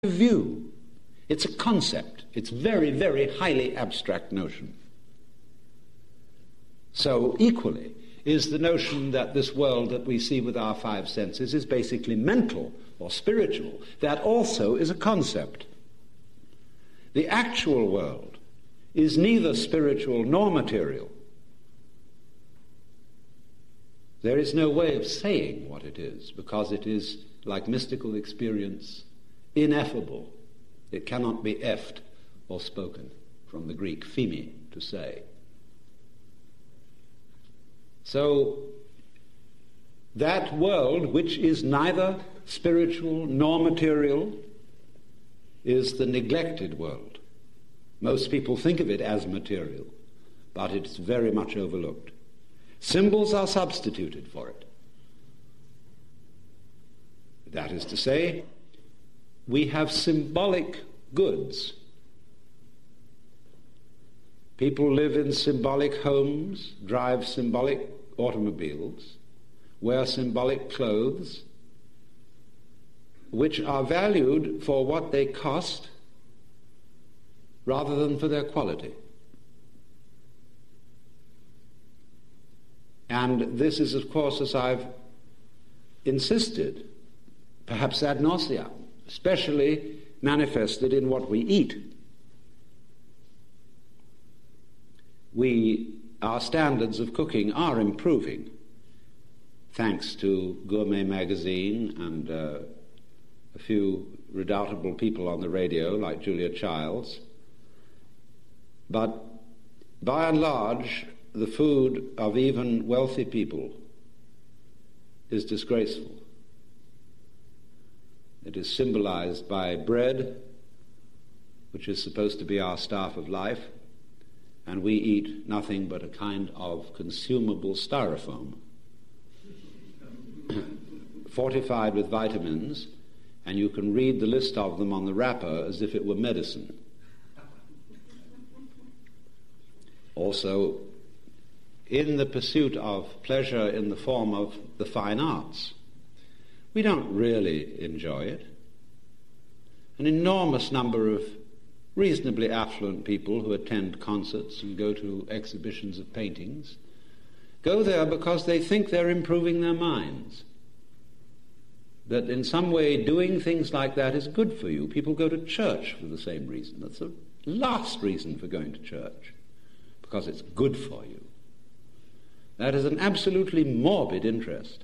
view. It's a concept. It's very, very highly abstract notion. So equally is the notion that this world that we see with our five senses is basically mental or spiritual. That also is a concept. The actual world is neither spiritual nor material. There is no way of saying what it is, because it is, like mystical experience, ineffable. It cannot be effed or spoken, from the Greek phemi, to say. So, that world, which is neither spiritual nor material, is the neglected world. Most people think of it as material, but it's very much overlooked. Symbols are substituted for it. That is to say, we have symbolic goods. People live in symbolic homes, drive symbolic automobiles, wear symbolic clothes, which are valued for what they cost rather than for their quality. And this is, of course, as I've insisted, perhaps ad nauseam, especially manifested in what we eat. Our standards of cooking are improving, thanks to Gourmet Magazine and a few redoubtable people on the radio, like Julia Childs. But by and large, the food of even wealthy people is disgraceful. It is symbolized by bread, which is supposed to be our staff of life, and we eat nothing but a kind of consumable styrofoam, fortified with vitamins, and you can read the list of them on the wrapper as if it were medicine. Also, in the pursuit of pleasure in the form of the fine arts, we don't really enjoy it. An enormous number of reasonably affluent people who attend concerts and go to exhibitions of paintings go there because they think they're improving their minds, that in some way doing things like that is good for you. People go to church for the same reason. That's the last reason for going to church, because it's good for you. That is an absolutely morbid interest,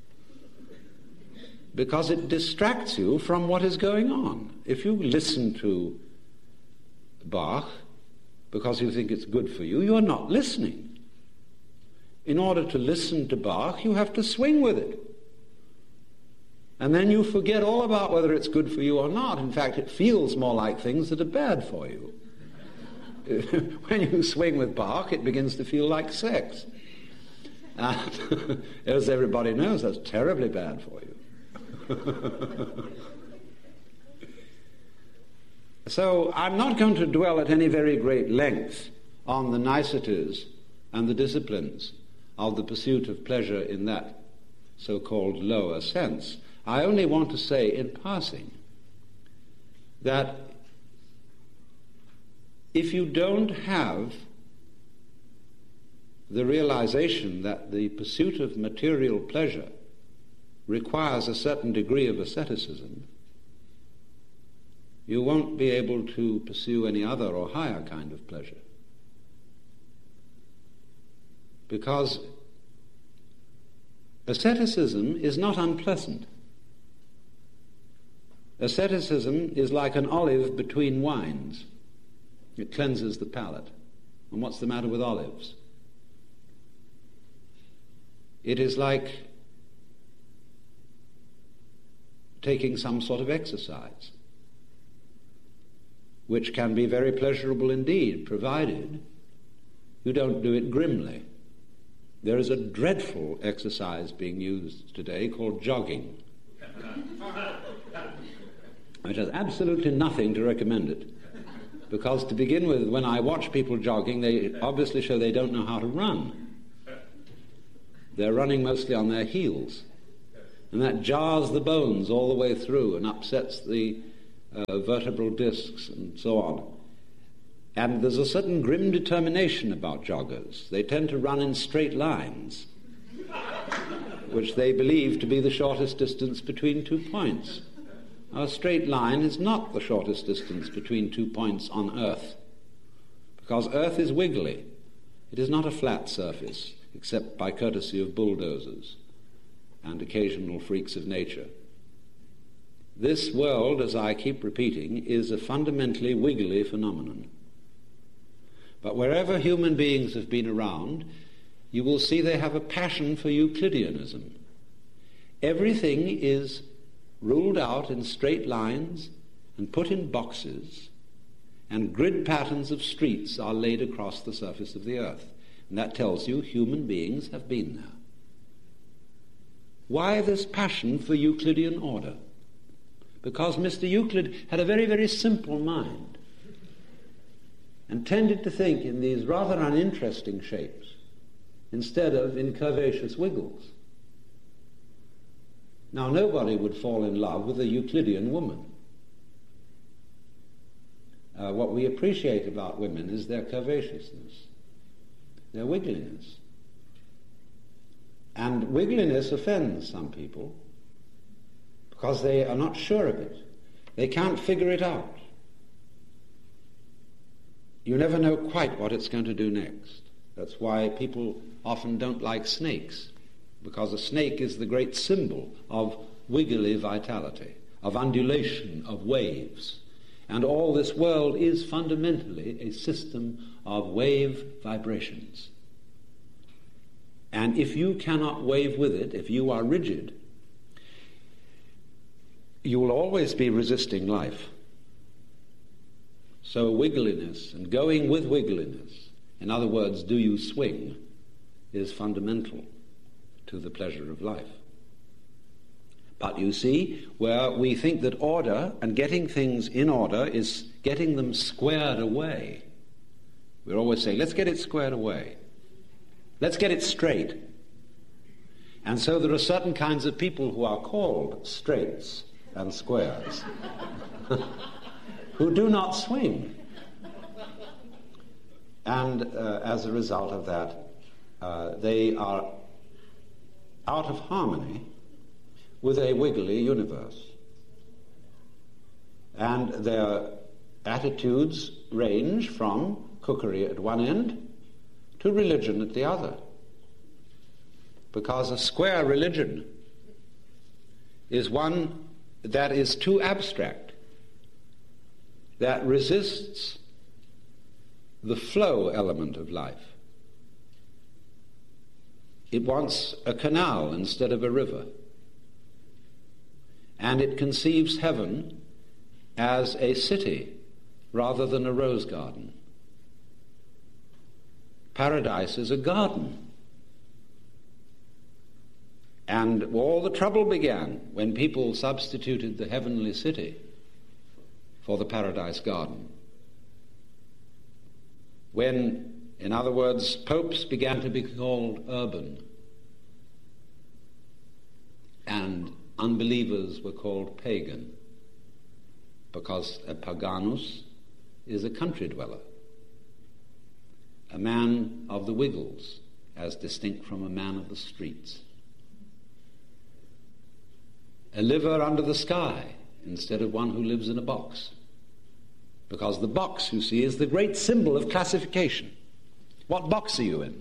because it distracts you from what is going on. If you listen to Bach because you think it's good for you, you're not listening. In order to listen to Bach, you have to swing with it. And then you forget all about whether it's good for you or not. In fact, it feels more like things that are bad for you. When you swing with Bach, it begins to feel like sex. And as everybody knows, that's terribly bad for you. So I'm not going to dwell at any very great length on the niceties and the disciplines of the pursuit of pleasure in that so-called lower sense. I only want to say in passing that if you don't have the realization that the pursuit of material pleasure requires a certain degree of asceticism, you won't be able to pursue any other or higher kind of pleasure. Because asceticism is not unpleasant. Asceticism is like an olive between wines. It cleanses the palate. And what's the matter with olives? It is like taking some sort of exercise, which can be very pleasurable indeed, provided you don't do it grimly. There is a dreadful exercise being used today called jogging, which has absolutely nothing to recommend it. Because to begin with, when I watch people jogging, they obviously show they don't know how to run. They're running mostly on their heels. And that jars the bones all the way through and upsets the vertebral discs and so on. And there's a certain grim determination about joggers. They tend to run in straight lines, which they believe to be the shortest distance between 2 points. A straight line is not the shortest distance between 2 points on Earth, because Earth is wiggly. It is not a flat surface, except by courtesy of bulldozers and occasional freaks of nature. This world, as I keep repeating, is a fundamentally wiggly phenomenon. But wherever human beings have been around, you will see they have a passion for Euclideanism. Everything is ruled out in straight lines and put in boxes, and grid patterns of streets are laid across the surface of the earth. And that tells you human beings have been there. Why this passion for Euclidean order? Because Mr. Euclid had a very, very simple mind and tended to think in these rather uninteresting shapes instead of in curvaceous wiggles. Now, nobody would fall in love with a Euclidean woman. What we appreciate about women is their curvaceousness, their wiggliness. And wiggliness offends some people because they are not sure of it. They can't figure it out. You never know quite what it's going to do next. That's why people often don't like snakes, because a snake is the great symbol of wiggly vitality, of undulation, of waves. And all this world is fundamentally a system of wave vibrations. And if you cannot wave with it, if you are rigid, you will always be resisting life. So wiggliness and going with wiggliness, in other words, do you swing, is fundamental to the pleasure of life. But you see, where we think that order and getting things in order is getting them squared away, we're always saying, let's get it squared away. Let's get it straight. And so there are certain kinds of people who are called straights and squares who do not swing. And as a result of that, they are out of harmony with a wiggly universe. And their attitudes range from cookery at one end to religion at the other. Because a square religion is one that is too abstract, that resists the flow element of life. It wants a canal instead of a river. And it conceives heaven as a city rather than a rose garden. Paradise is a garden. And all the trouble began when people substituted the heavenly city for the paradise garden. When, in other words, popes began to be called urban and unbelievers were called pagan, because a paganus is a country dweller, a man of the wiggles, as distinct from a man of the streets, a liver under the sky instead of one who lives in a box, because the box, you see, is the great symbol of classification. What box are you in?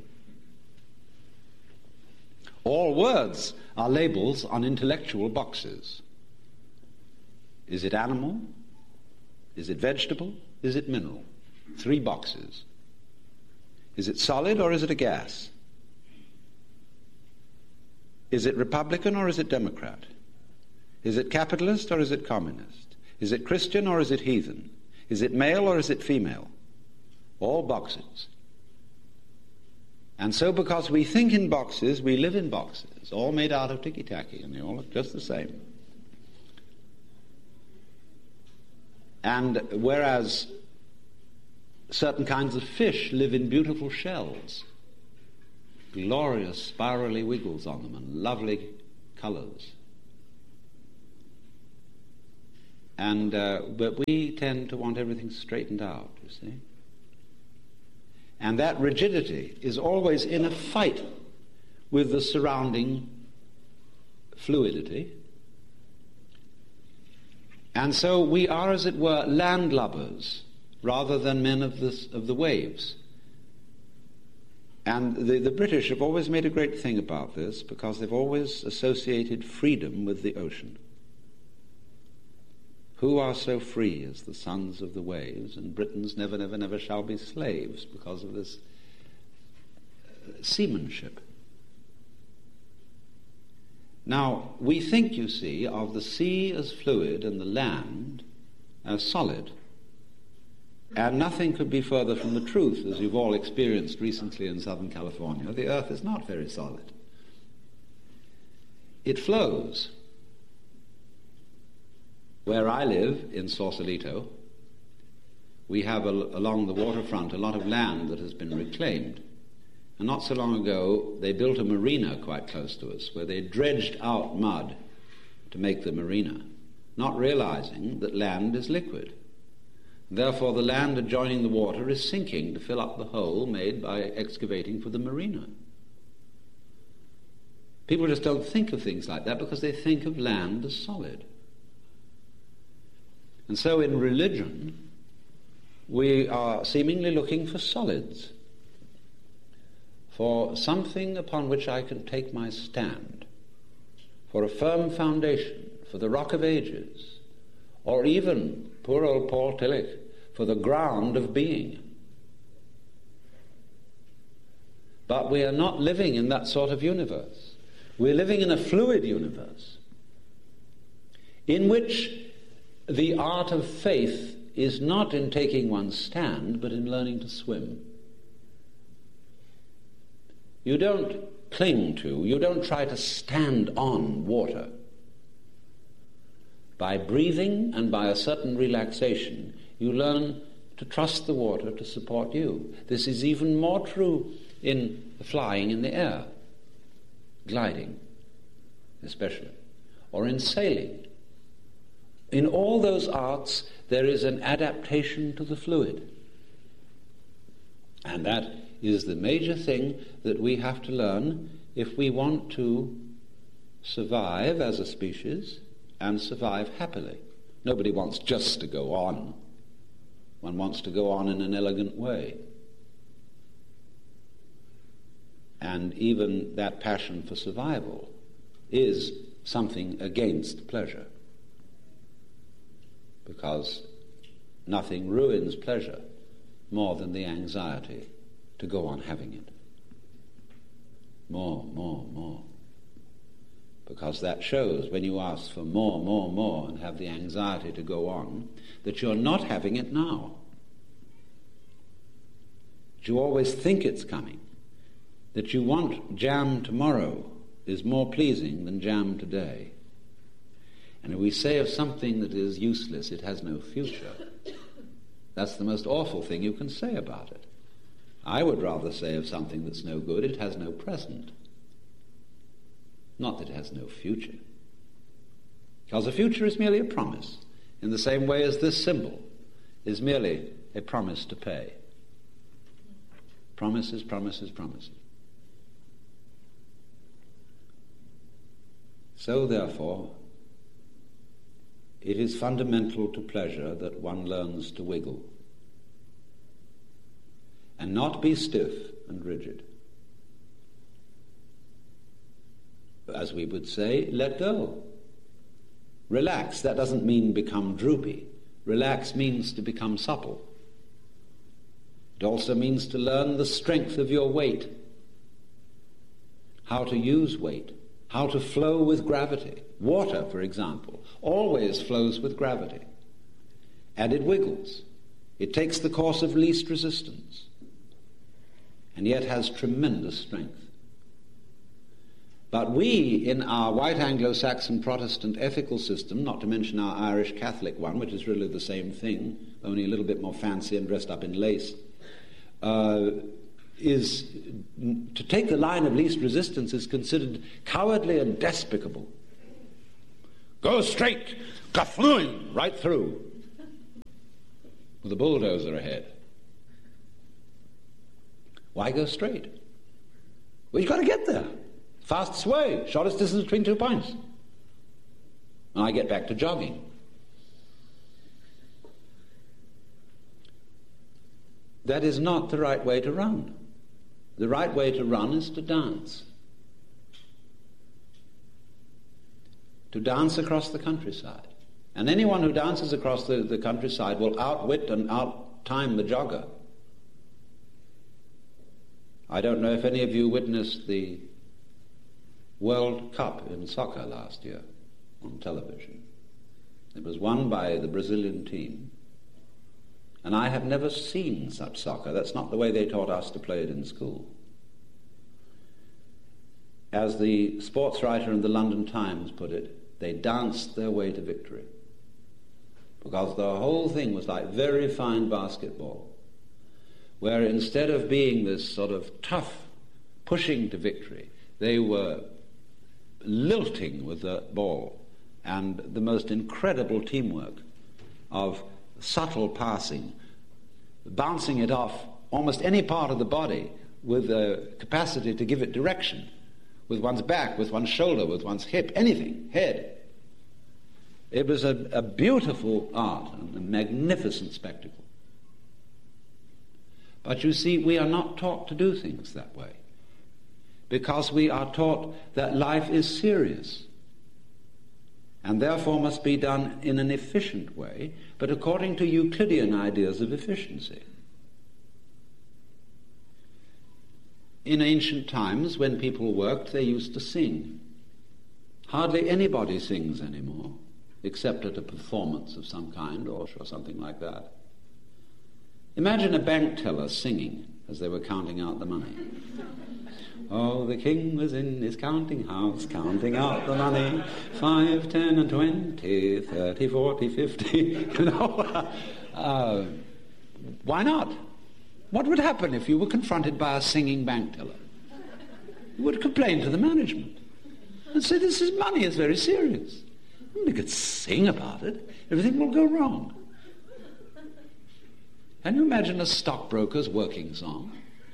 All words are labels on intellectual boxes. Is it animal? Is it vegetable? Is it mineral? 3 boxes. Is it solid or is it a gas? Is it Republican or is it Democrat? Is it capitalist or is it communist? Is it Christian or is it heathen? Is it male or is it female? All boxes. And so because we think in boxes, we live in boxes, all made out of ticky-tacky, and they all look just the same. And whereas certain kinds of fish live in beautiful shells, glorious spirally wiggles on them and lovely colors. But we tend to want everything straightened out, you see. And that rigidity is always in a fight with the surrounding fluidity. And so we are, as it were, landlubbers rather than men of the waves. And the British have always made a great thing about this because they've always associated freedom with the ocean. Who are so free as the sons of the waves, and Britons never, never, never shall be slaves because of this seamanship. Now, we think, you see, of the sea as fluid and the land as solid. And nothing could be further from the truth, as you've all experienced recently in Southern California. The earth is not very solid. It flows. Where I live, in Sausalito, we have along the waterfront a lot of land that has been reclaimed. And not so long ago, they built a marina quite close to us, where they dredged out mud to make the marina, not realizing that land is liquid. Therefore, the land adjoining the water is sinking to fill up the hole made by excavating for the marina. People just don't think of things like that because they think of land as solid. And so in religion, we are seemingly looking for solids, for something upon which I can take my stand, for a firm foundation, for the rock of ages, or even, poor old Paul Tillich, for the ground of being. But we are not living in that sort of universe. We're living in a fluid universe in which the art of faith is not in taking one's stand, but in learning to swim. You don't cling to, you don't try to stand on water. By breathing and by a certain relaxation, you learn to trust the water to support you. This is even more true in flying in the air, gliding especially, or in sailing. In all those arts, there is an adaptation to the fluid. And that is the major thing that we have to learn if we want to survive as a species and survive happily. Nobody wants just to go on. One wants to go on in an elegant way. And even that passion for survival is something against pleasure, because nothing ruins pleasure more than the anxiety to go on having it. More, more, more. Because that shows, when you ask for more, more, more, and have the anxiety to go on, that you're not having it now. That you always think it's coming. That you want jam tomorrow is more pleasing than jam today. And if we say of something that is useless, it has no future, that's the most awful thing you can say about it. I would rather say of something that's no good, it has no present. Not that it has no future. Because a future is merely a promise, in the same way as this symbol is merely a promise to pay. Promises, promises, promises. So, therefore, it is fundamental to pleasure that one learns to wiggle and not be stiff and rigid. As we would say, let go. Relax. That doesn't mean become droopy. Relax means to become supple. It also means to learn the strength of your weight, how to use weight, how to flow with gravity. Water, for example, always flows with gravity. And it wiggles. It takes the course of least resistance, and yet has tremendous strength. But we, in our white Anglo-Saxon Protestant ethical system, not to mention our Irish Catholic one, which is really the same thing, only a little bit more fancy and dressed up in lace, is to take the line of least resistance is considered cowardly and despicable. Go straight, kafloon, right through, with a bulldozer ahead. Why go straight? Well, you've got to get there. Fastest way, shortest distance between 2 points. And I get back to jogging. That is not the right way to run. The right way to run is to dance. To dance across the countryside. And anyone who dances across the countryside will outwit and outtime the jogger. I don't know if any of you witnessed the World Cup in soccer last year on television. It was won by the Brazilian team. And I have never seen such soccer. That's not the way they taught us to play it in school. As the sports writer in the London Times put it, they danced their way to victory. Because the whole thing was like very fine basketball, where instead of being this sort of tough pushing to victory, they were lilting with the ball, and the most incredible teamwork of subtle passing, bouncing it off almost any part of the body with the capacity to give it direction, with one's back, with one's shoulder, with one's hip, anything, head. It was a beautiful art and a magnificent spectacle. But you see, we are not taught to do things that way, because we are taught that life is serious and therefore must be done in an efficient way, but according to Euclidean ideas of efficiency. In ancient times, when people worked, they used to sing. Hardly anybody sings anymore, except at a performance of some kind or something like that. Imagine a bank teller singing as they were counting out the money. Oh, the king was in his counting house, counting out the money, 5, 10, and 20, 30, 40, 50, you know. Why not? What would happen if you were confronted by a singing bank teller? You would complain to the management and say, this is money, it's very serious. You could sing about it, everything will go wrong. Can you imagine a stockbroker's working song?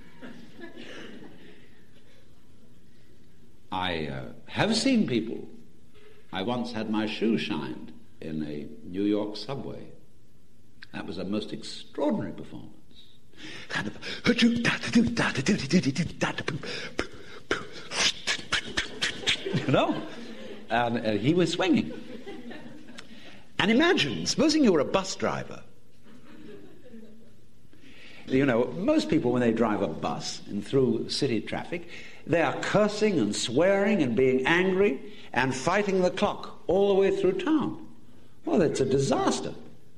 I have seen people. I once had my shoe shined in a New York subway. That was a most extraordinary performance. You know? And he was swinging. And imagine, supposing you were a bus driver. You know, most people, when they drive a bus and through city traffic, they are cursing and swearing and being angry and fighting the clock all the way through town. Well, it's a disaster.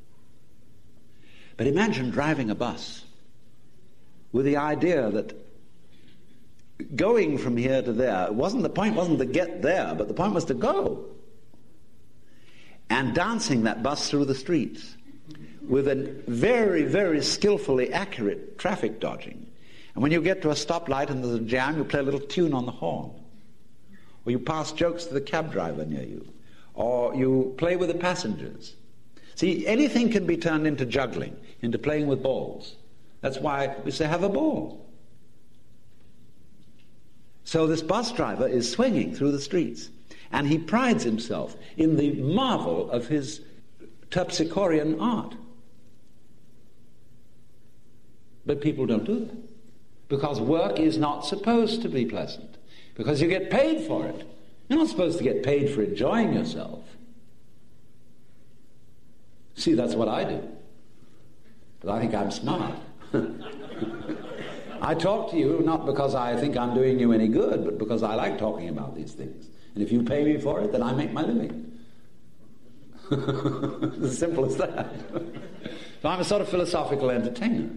But imagine driving a bus with the idea that going from here to there, the point wasn't to get there, but the point was to go. And dancing that bus through the streets with a very, very skillfully accurate traffic dodging. And when you get to a stoplight and there's a jam, you play a little tune on the horn. Or you pass jokes to the cab driver near you. Or you play with the passengers. See, anything can be turned into juggling, into playing with balls. That's why we say, have a ball. So this bus driver is swinging through the streets. And he prides himself in the marvel of his terpsichorean art. But people don't do that. Because work is not supposed to be pleasant. Because you get paid for it. You're not supposed to get paid for enjoying yourself. See, that's what I do. But I think I'm smart. I talk to you not because I think I'm doing you any good, but because I like talking about these things. And if you pay me for it, then I make my living. As simple as that. So I'm a sort of philosophical entertainer.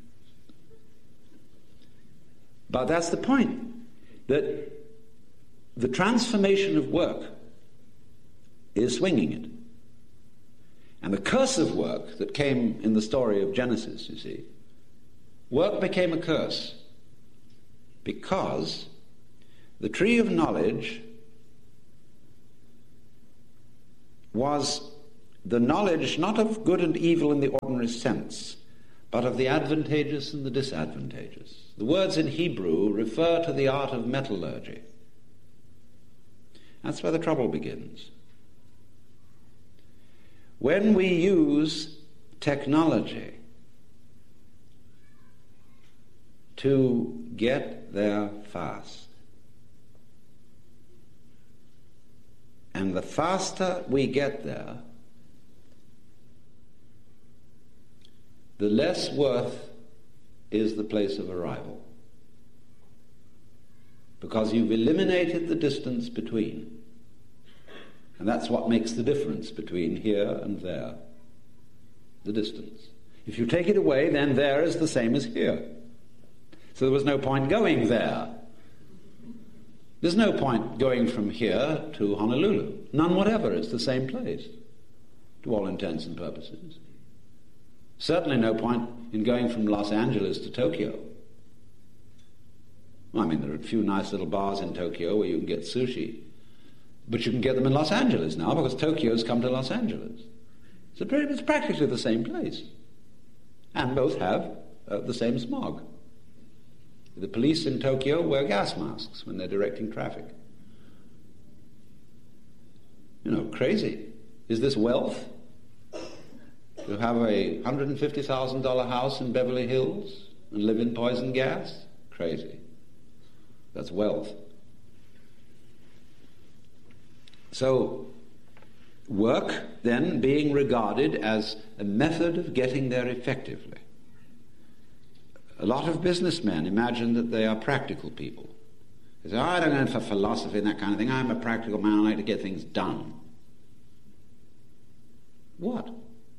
But that's the point, that the transformation of work is swinging it. And the curse of work that came in the story of Genesis, you see, work became a curse because the tree of knowledge was the knowledge not of good and evil in the ordinary sense, but of the advantageous and the disadvantageous. The words in Hebrew refer to the art of metallurgy. That's where the trouble begins. When we use technology to get there fast, and the faster we get there, the less worth is the place of arrival, because you've eliminated the distance between. And that's what makes the difference between here and there, the distance. If you take it away, then there is the same as here. So there was no point going there. There's no point going from here to Honolulu. None whatever. It's the same place, to all intents and purposes. Certainly no point in going from Los Angeles to Tokyo. Well, I mean, there are a few nice little bars in Tokyo where you can get sushi, but you can get them in Los Angeles now because Tokyo's come to Los Angeles. It's practically the same place. And both have the same smog. The police in Tokyo wear gas masks when they're directing traffic. You know, crazy. Is this wealth? To have a $150,000 house in Beverly Hills and live in poison gas? Crazy. That's wealth. So, work then being regarded as a method of getting there effectively. A lot of businessmen imagine that they are practical people. They say, I don't go in for philosophy and that kind of thing. I'm a practical man. I like to get things done. What?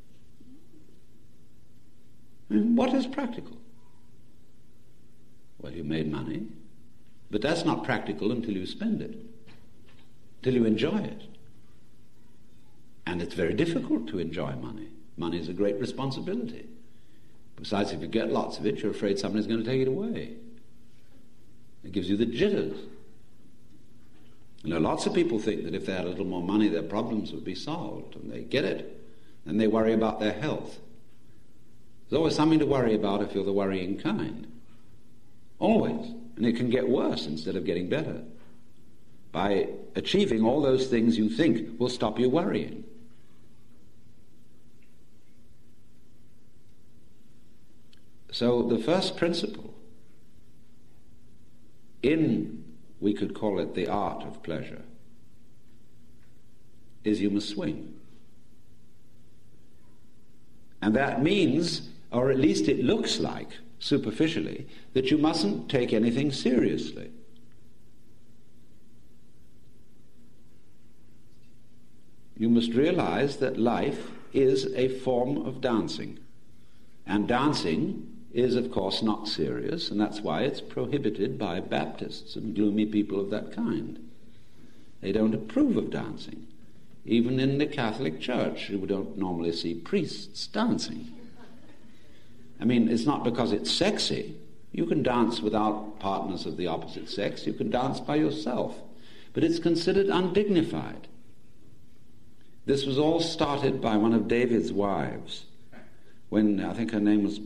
I mean, what is practical? Well, you made money, but that's not practical until you spend it, till you enjoy it. And it's very difficult to enjoy money. Money is a great responsibility. Besides, if you get lots of it, you're afraid somebody's going to take it away. It gives you the jitters. You know, lots of people think that if they had a little more money, their problems would be solved, and they get it. Then they worry about their health. There's always something to worry about if you're the worrying kind. Always. And it can get worse instead of getting better by achieving all those things you think will stop you worrying. So the first principle in, we could call it the art of pleasure, is you must swing. And that means, or at least it looks like, superficially, that you mustn't take anything seriously. You must realize that life is a form of dancing. And dancing is, of course, not serious, and that's why it's prohibited by Baptists and gloomy people of that kind. They don't approve of dancing. Even in the Catholic Church, you don't normally see priests dancing. I mean, it's not because it's sexy. You can dance without partners of the opposite sex. You can dance by yourself. But it's considered undignified. This was all started by one of David's wives, when I think her name was,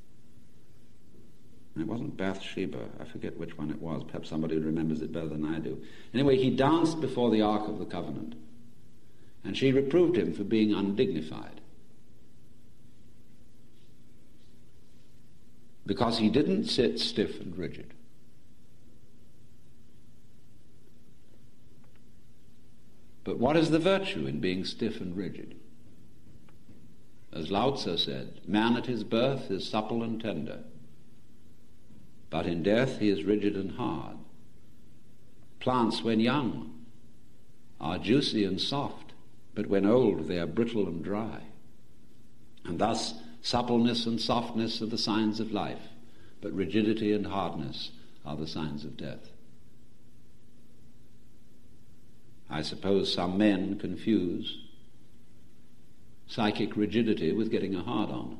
it wasn't Bathsheba, I forget which one it was, perhaps somebody remembers it better than I do. Anyway, he danced before the Ark of the Covenant, and she reproved him for being undignified, because he didn't sit stiff and rigid. But what is the virtue in being stiff and rigid? As Lao Tzu said, man at his birth is supple and tender, but in death he is rigid and hard. Plants when young are juicy and soft, but when old they are brittle and dry. And thus suppleness and softness are the signs of life, but rigidity and hardness are the signs of death. I suppose some men confuse psychic rigidity with getting a hard-on,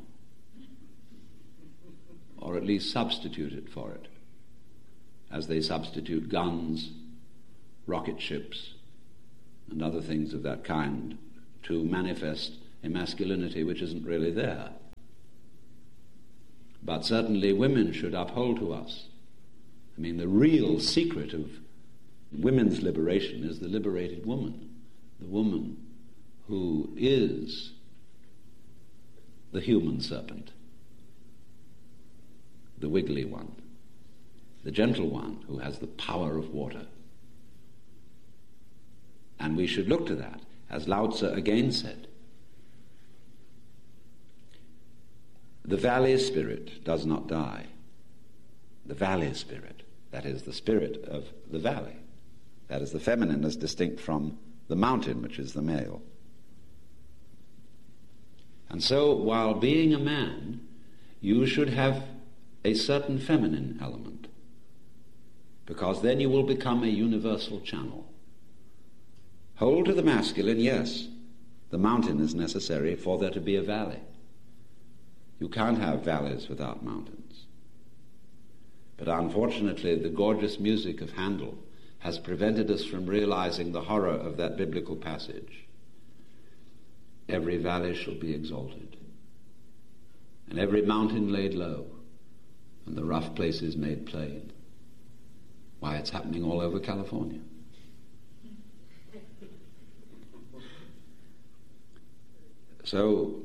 or at least substitute it for it, as they substitute guns, rocket ships, and other things of that kind to manifest a masculinity which isn't really there. But certainly women should uphold to us. I mean, the real secret of women's liberation is the liberated woman, the woman who is the human serpent, the wiggly one, the gentle one who has the power of water. And we should look to that, as Lao Tzu again said. The valley spirit does not die. The valley spirit, that is the spirit of the valley, that is the feminine as distinct from the mountain, which is the male. And so, while being a man, you should have a certain feminine element, because then you will become a universal channel. Hold to the masculine, yes. The mountain is necessary for there to be a valley. You can't have valleys without mountains. But unfortunately, the gorgeous music of Handel has prevented us from realizing the horror of that biblical passage. Every valley shall be exalted, and every mountain laid low, and the rough places made plain. Why, it's happening all over California. So,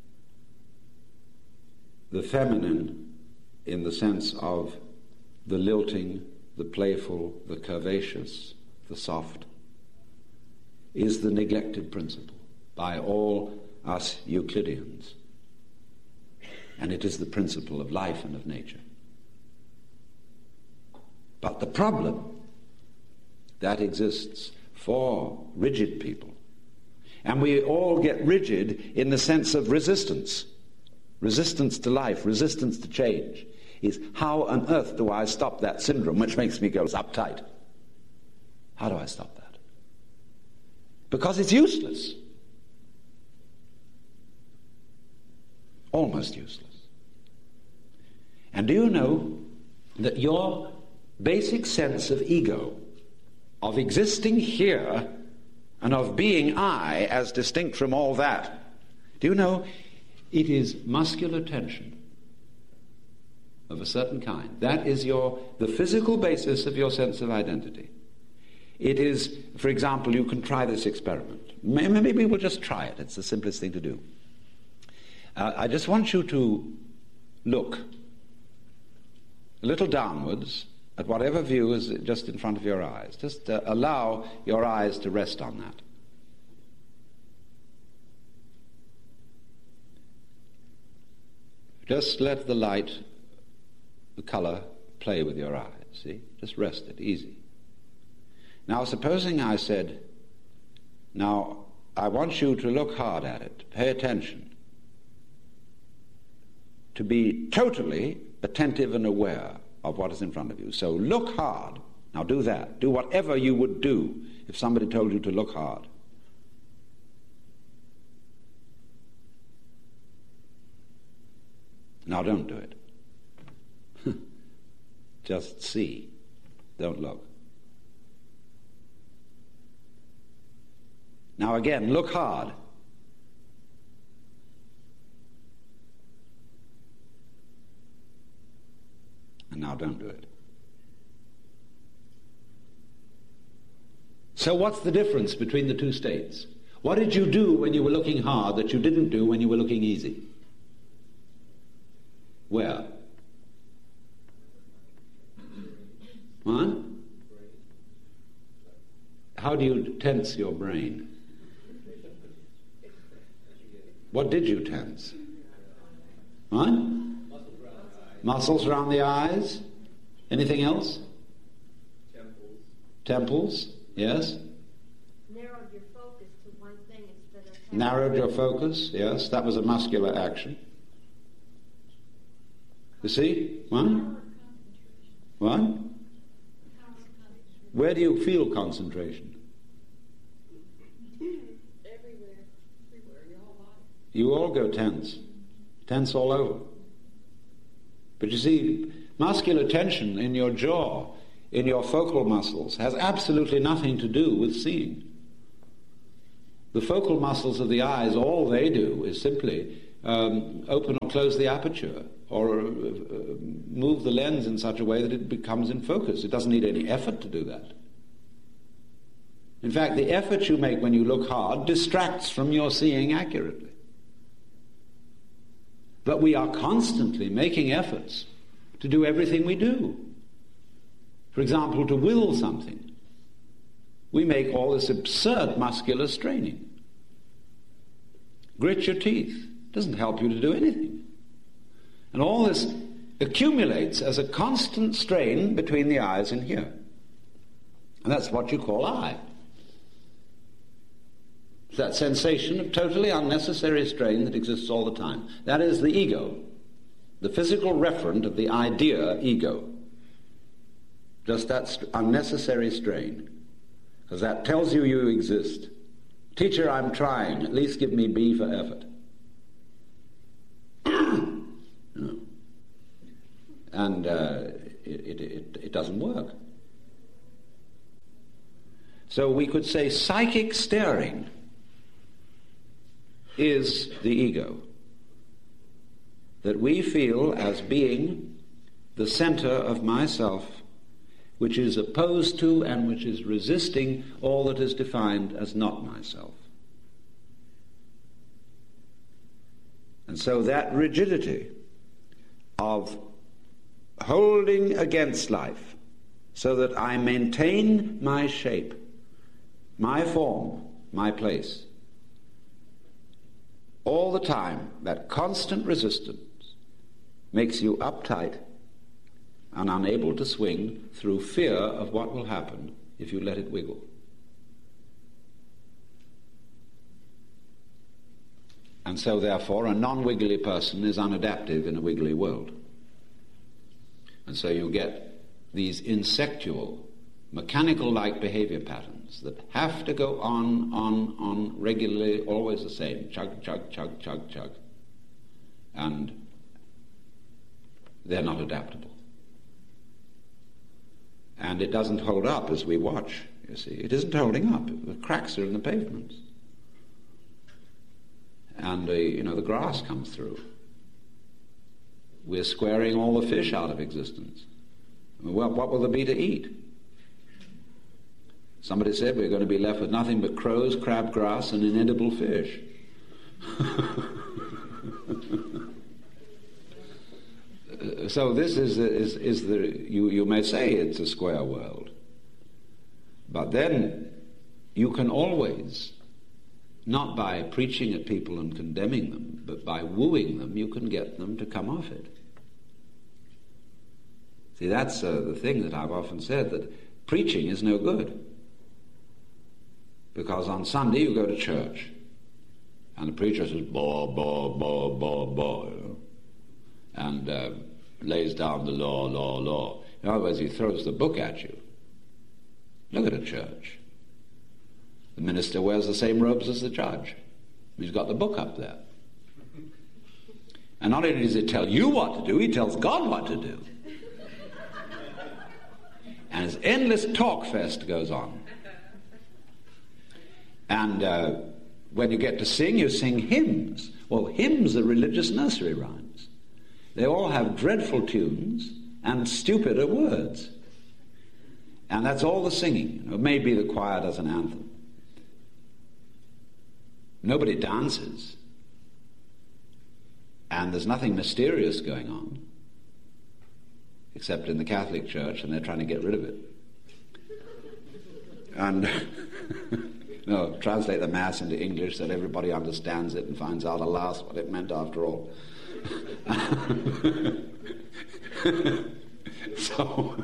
the feminine, in the sense of the lilting, the playful, the curvaceous, the soft, is the neglected principle by all us Euclideans. And it is the principle of life and of nature. But the problem that exists for rigid people, and we all get rigid in the sense of resistance to life, resistance to change, is how on earth do I stop that syndrome which makes me go uptight? How do I stop that? Because it's useless. Almost useless. And do you know that your basic sense of ego, of existing here, and of being I as distinct from all that, do you know it is muscular tension of a certain kind? That is the physical basis of your sense of identity. It is, for example, you can try this experiment. Maybe we'll just try it. It's the simplest thing to do. I just want you to look a little downwards at whatever view is just in front of your eyes. Just allow your eyes to rest on that. Just let the light, the color, play with your eyes, see? Just rest it, easy. Now, supposing I said, now, I want you to look hard at it, pay attention, to be totally attentive and aware of what is in front of you. So look hard. Now do that. Do whatever you would do if somebody told you to look hard. Now don't do it. Just see. Don't look. Now again, look hard. And now don't do it. So what's the difference between the two states? What did you do when you were looking hard that you didn't do when you were looking easy? Where? What? How do you tense your brain? What did you tense? What? Muscles around the eyes. Anything else? Temples, yes. Narrowed your focus to one thing instead of... Narrowed your focus, yes. That was a muscular action. You see? What? What? Where do you feel concentration? Everywhere. Your whole body. You all go tense. Tense all over. But you see, muscular tension in your jaw, in your focal muscles, has absolutely nothing to do with seeing. The focal muscles of the eyes, all they do is simply open or close the aperture, or move the lens in such a way that it becomes in focus. It doesn't need any effort to do that. In fact, the effort you make when you look hard distracts from your seeing accurately. But we are constantly making efforts to do everything we do. For example, to will something. We make all this absurd muscular straining. Grit your teeth. Doesn't help you to do anything. And all this accumulates as a constant strain between the eyes and here. And that's what you call eye. It's that sensation of totally unnecessary strain that exists all the time. That is the ego, the physical referent of the idea ego. Just that unnecessary strain. Because that tells you you exist. Teacher, I'm trying. At least give me B for effort. No. And it doesn't work. So we could say psychic staring is the ego. That we feel as being the center of myself, which is opposed to and which is resisting all that is defined as not myself. And so that rigidity of holding against life so that I maintain my shape, my form, my place, all the time, that constant resistance makes you uptight and unable to swing through fear of what will happen if you let it wiggle. And so, therefore, a non-wiggly person is unadaptive in a wiggly world. And so you get these insectual, mechanical-like behavior patterns that have to go on, regularly, always the same. Chug, chug, chug, chug, chug. And they're not adaptable. And it doesn't hold up as we watch, you see. It isn't holding up. The cracks are in the pavements. And, the grass comes through. We're squaring all the fish out of existence. What will there be to eat? Somebody said we're going to be left with nothing but crows, crabgrass, and inedible fish. So this is you may say it's a square world. But then you can always, not by preaching at people and condemning them, but by wooing them, you can get them to come off it. See, that's the thing that I've often said, that preaching is no good. Because on Sunday you go to church, and the preacher says, bah, bah, bah, bah, bah, and lays down the law. In other words, he throws the book at you. Look at a church. The minister wears the same robes as the judge. He's got the book up there. And not only does he tell you what to do, he tells God what to do. And his endless talk fest goes on. And when you get to sing, you sing hymns. Well, hymns are religious nursery rhymes. They all have dreadful tunes and stupider words. And that's all the singing. Maybe the choir does an anthem. Nobody dances. And there's nothing mysterious going on, except in the Catholic Church, and they're trying to get rid of it. And translate the Mass into English so that everybody understands it and finds out at last what it meant after all. So,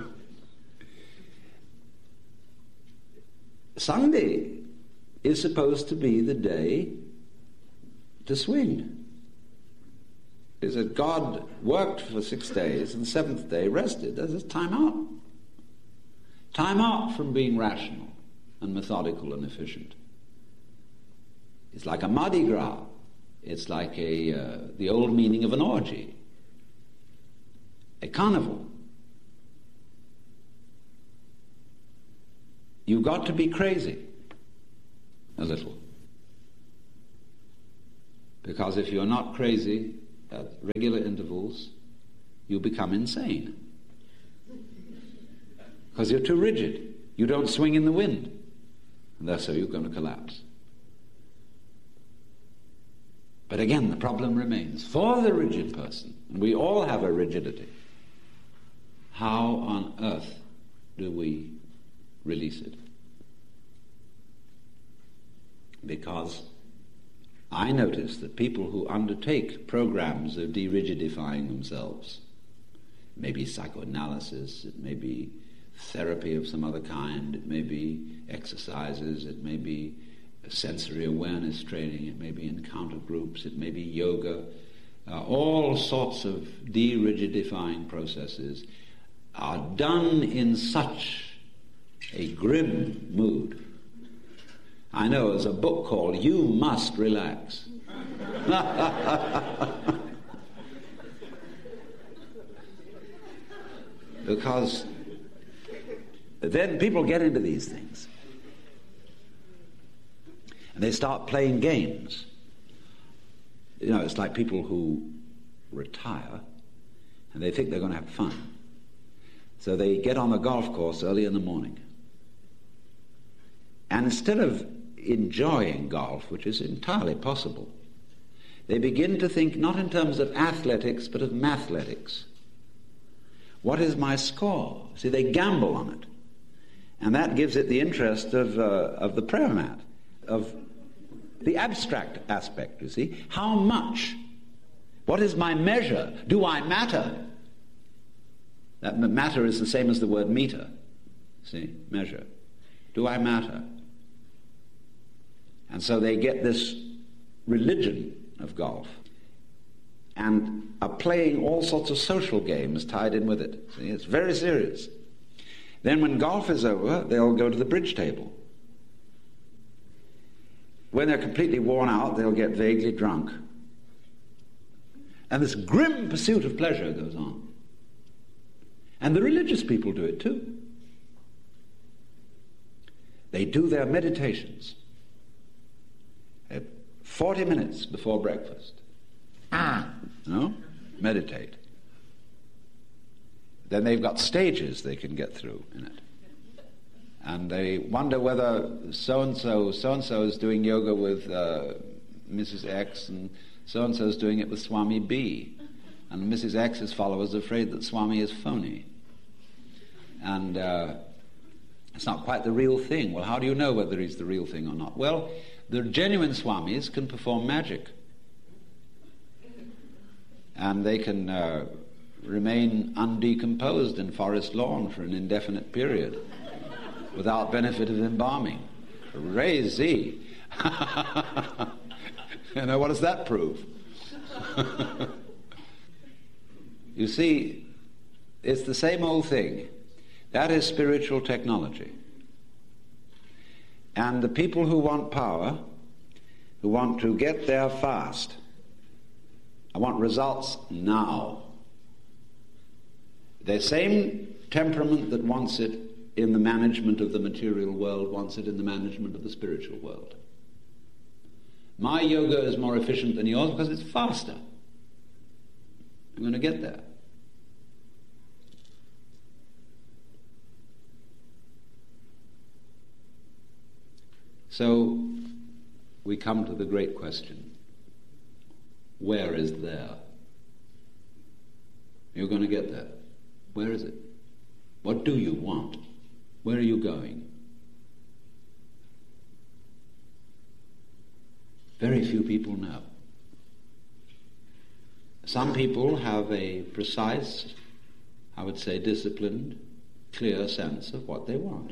Sunday is supposed to be the day to swing. Is that God worked for 6 days and the seventh day rested. There's time out. Time out from being rational and methodical and efficient. It's like a Mardi Gras. It's like the old meaning of an orgy. A carnival. You've got to be crazy. A little. Because if you're not crazy at regular intervals, you become insane. Because you're too rigid. You don't swing in the wind. And that's how you're going to collapse. But again, the problem remains. For the rigid person, and we all have a rigidity, how on earth do we release it? Because I notice that people who undertake programs of de-rigidifying themselves, it may be psychoanalysis, it may be therapy of some other kind, it may be exercises, it may be sensory awareness training, it may be encounter groups, it may be yoga, all sorts of de-rigidifying processes are done in such a grim mood. I know there's a book called You Must Relax. Because then people get into these things. And they start playing games. You know, it's like people who retire and they think they're going to have fun. So they get on the golf course early in the morning. And instead of enjoying golf, which is entirely possible, they begin to think not in terms of athletics, but of mathletics. What is my score? See, they gamble on it. And that gives it the interest of the prayer mat, of the abstract aspect, you see. How much? What is my measure? Do I matter? That matter is the same as the word meter. See, measure. Do I matter? And so they get this religion of golf and are playing all sorts of social games tied in with it. See, it's very serious. Then when golf is over, they'll go to the bridge table. When they're completely worn out, they'll get vaguely drunk. And this grim pursuit of pleasure goes on. And the religious people do it too. They do their meditations at 40 minutes before breakfast. No? Meditate. Then they've got stages they can get through in it. And they wonder whether so-and-so is doing yoga with Mrs. X, and so-and-so is doing it with Swami B. And Mrs. X's followers are afraid that Swami is phony. And it's not quite the real thing. Well, how do you know whether he's the real thing or not? Well, the genuine Swamis can perform magic. And they can remain undecomposed in forest lawn for an indefinite period without benefit of embalming. Crazy. You know, what does that prove? You see, it's the same old thing. That is spiritual technology. And the people who want power, who want to get there fast, I want results now. The same temperament that wants it in the management of the material world wants it in the management of the spiritual world. My yoga is more efficient than yours because it's faster. I'm going to get there. So we come to the great question. Where is there? You're going to get there. Where is it? What do you want? Where are you going? Very few people know. Some people have a precise, I would say disciplined, clear sense of what they want.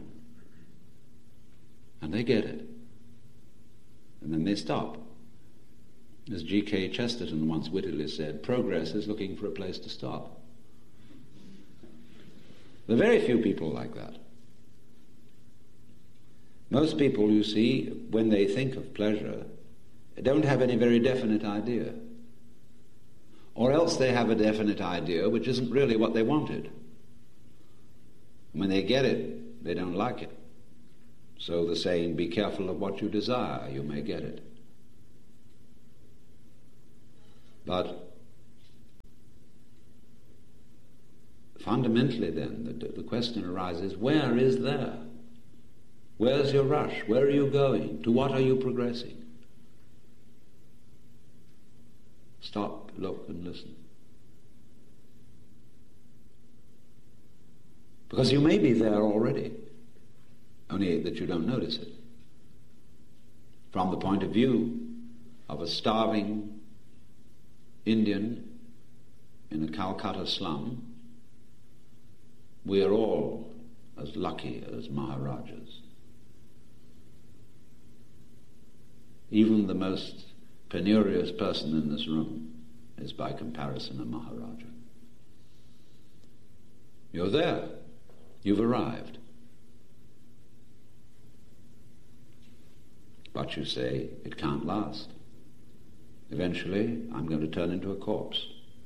And they get it. And then they stop. As G.K. Chesterton once wittily said, progress is looking for a place to stop. There are very few people like that. Most people, you see, when they think of pleasure, don't have any very definite idea. Or else they have a definite idea which isn't really what they wanted. When they get it, they don't like it. So the saying, be careful of what you desire, you may get it. But fundamentally then, the question arises, where is there? Where's your rush? Where are you going? To what are you progressing? Stop, look, and listen. Because you may be there already, only that you don't notice it. From the point of view of a starving Indian in a Calcutta slum, we are all as lucky as Maharajas. Even the most penurious person in this room is by comparison a Maharaja. You're there. You've arrived. But you say, it can't last. Eventually, I'm going to turn into a corpse.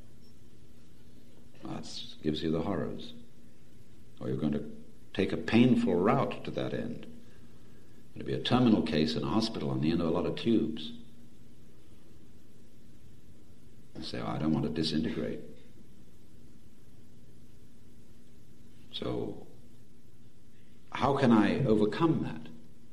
That gives you the horrors. Or you're going to take a painful route to that end. It'll be a terminal case in a hospital on the end of a lot of tubes. You say, I don't want to disintegrate. So, how can I overcome that?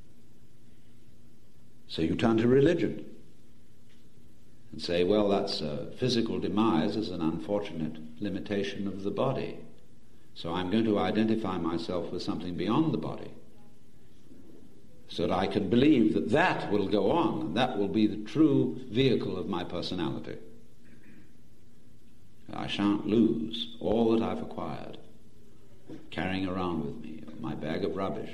So you turn to religion and say, well, that's physical demise is an unfortunate limitation of the body. So I'm going to identify myself with something beyond the body so that I can believe that that will go on and that will be the true vehicle of my personality. I shan't lose all that I've acquired carrying around with me, my bag of rubbish.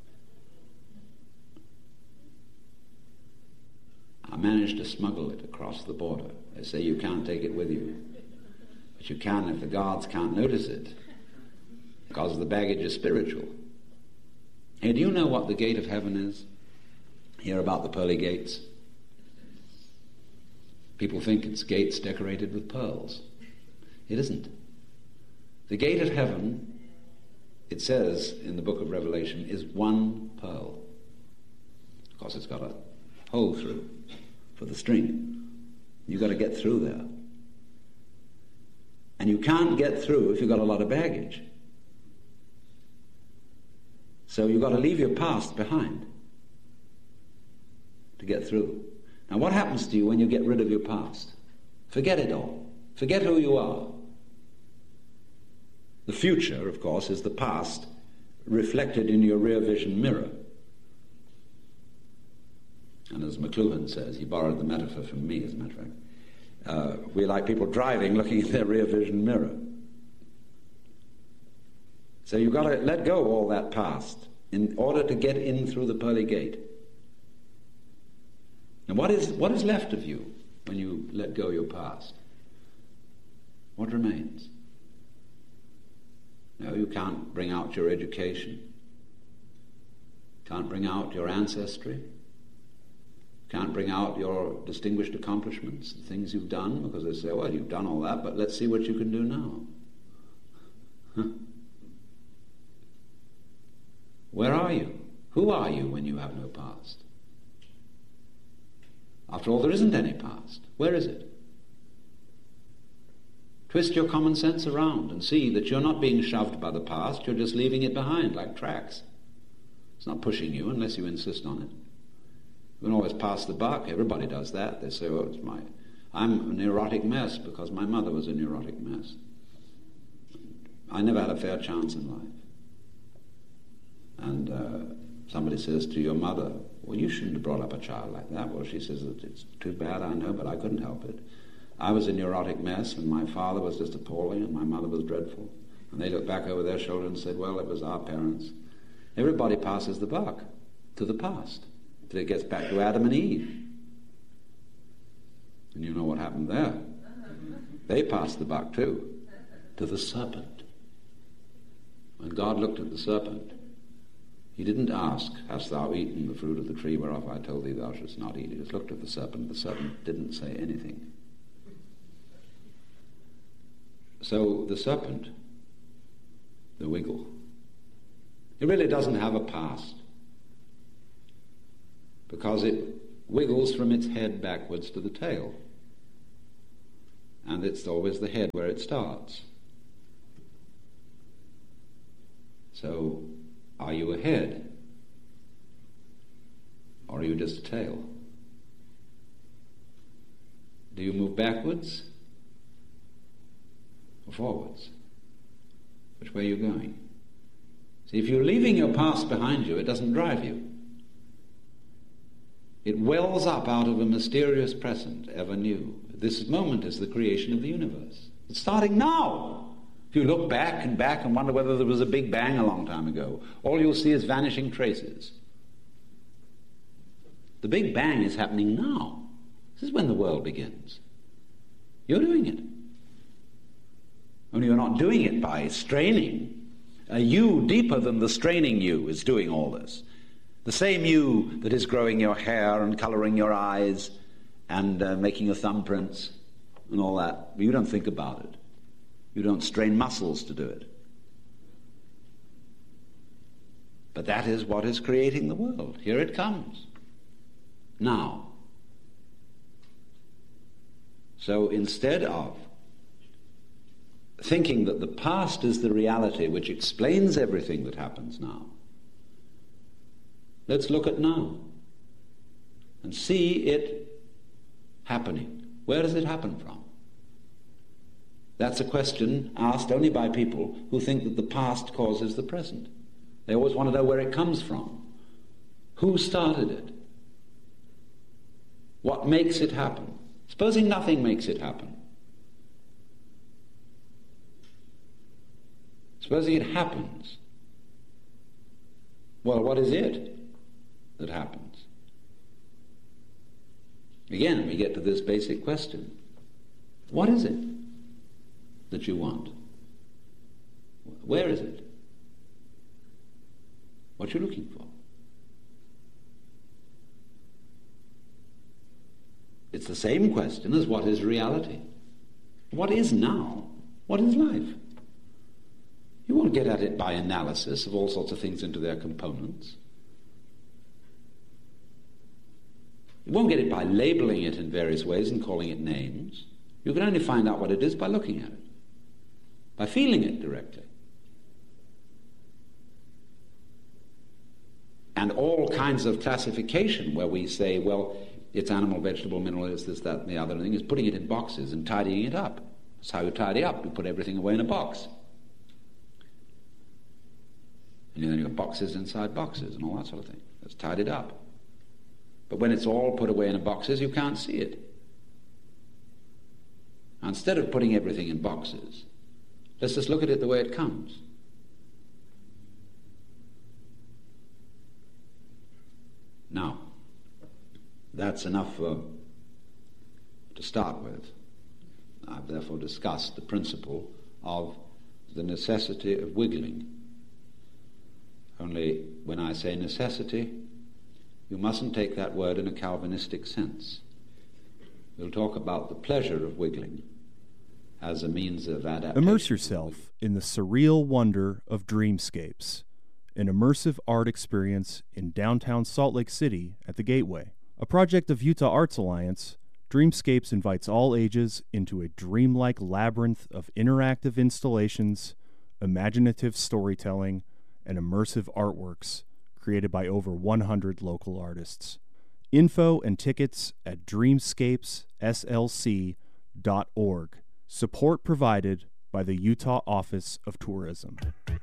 I managed to smuggle it across the border. They say you can't take it with you, but you can if the guards can't notice it, because the baggage is spiritual. Hey, do you know what the gate of heaven is? Hear about the pearly gates? People think it's gates decorated with pearls. It isn't. The gate of heaven, it says in the book of Revelation, is one pearl. Of course, it's got a hole through for the string. You've got to get through there. And you can't get through if you've got a lot of baggage. So you've got to leave your past behind to get through. Now, what happens to you when you get rid of your past? Forget it all. Forget who you are. The future, of course, is the past reflected in your rear vision mirror. And as McLuhan says, he borrowed the metaphor from me, as a matter of fact, we're like people driving looking at their rear vision mirror. So you've got to let go of all that past in order to get in through the pearly gate. And what is left of you when you let go of your past? What remains? No, you can't bring out your education. Can't bring out your ancestry. Can't bring out your distinguished accomplishments, the things you've done, because they say, well, you've done all that, but let's see what you can do now. Huh? Where are you? Who are you when you have no past? After all, there isn't any past. Where is it? Twist your common sense around and see that you're not being shoved by the past, you're just leaving it behind like tracks. It's not pushing you unless you insist on it. You can always pass the buck. Everybody does that. They say, oh, I'm a neurotic mess because my mother was a neurotic mess. I never had a fair chance in life. And somebody says to your mother, well, you shouldn't have brought up a child like that. Well, she says, it's too bad, I know, but I couldn't help it. I was a neurotic mess, and my father was just appalling, and my mother was dreadful. And they looked back over their shoulder and said, well, it was our parents. Everybody passes the buck to the past till it gets back to Adam and Eve. And you know what happened there. They passed the buck too, to the serpent. When God looked at the serpent, he didn't ask, hast thou eaten the fruit of the tree whereof I told thee thou shouldst not eat? He just looked at the serpent. The serpent didn't say anything. So the serpent, the wiggle, it really doesn't have a past because it wiggles from its head backwards to the tail. and it's always the head where it starts. So, are you a head? Or are you just a tail? Do you move backwards or forwards? Which way are you going? See, if you're leaving your past behind you, it doesn't drive you. It wells up out of a mysterious present, ever new. This moment is the creation of the universe. It's starting now. If you look back and wonder whether there was a big bang a long time ago, all you'll see is vanishing traces. The big bang is happening now. This is when the world begins. You're doing it. Only you're not doing it by straining. A you deeper than the straining you is doing all this. The same you that is growing your hair and colouring your eyes and making your thumbprints and all that. But you don't think about it. You don't strain muscles to do it. But that is what is creating the world. Here it comes. Now. So instead of thinking that the past is the reality which explains everything that happens now, let's look at now and see it happening. Where does it happen from? That's a question asked only by people who think that the past causes the present. They always want to know where it comes from. Who started it? What makes it happen? Supposing nothing makes it happen. Supposing it happens. Well, what is it that happens? Again, we get to this basic question. What is it that you want? Where is it? What are you looking for? It's the same question as what is reality? What is now? What is life? You won't get at it by analysis of all sorts of things into their components. You won't get it by labeling it in various ways and calling it names. You can only find out what it is by looking at it, by feeling it directly. And all kinds of classification where we say, well, it's animal, vegetable, mineral, it's this, that, and the other thing, is putting it in boxes and tidying it up. That's how you tidy up. You put everything away in a box. And then you've got boxes inside boxes and all that sort of thing. That's tidied up. But when it's all put away in boxes, you can't see it. Now, instead of putting everything in boxes, let's just look at it the way it comes. Now, that's enough to start with. I've therefore discussed the principle of the necessity of wiggling. Only when I say necessity, you mustn't take that word in a Calvinistic sense. We'll talk about the pleasure of wiggling as a means of adaptation. Immerse yourself in the surreal wonder of Dreamscapes, an immersive art experience in downtown Salt Lake City at the Gateway. A project of Utah Arts Alliance, Dreamscapes invites all ages into a dreamlike labyrinth of interactive installations, imaginative storytelling, and immersive artworks created by over 100 local artists. Info and tickets at dreamscapesslc.org. Support provided by the Utah Office of Tourism.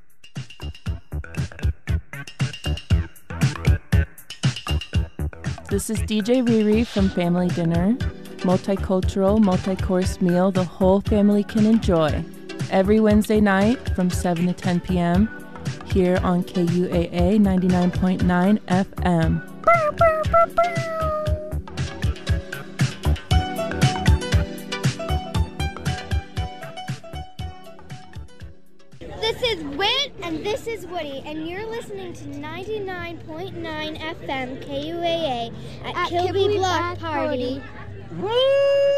This is DJ Riri from Family Dinner. Multicultural, multi-course meal the whole family can enjoy. Every Wednesday night from 7 to 10 p.m. here on KUAA 99.9 FM. This is Whit, and this is Woody, and you're listening to 99.9 FM KUAA at Kilby Block Party.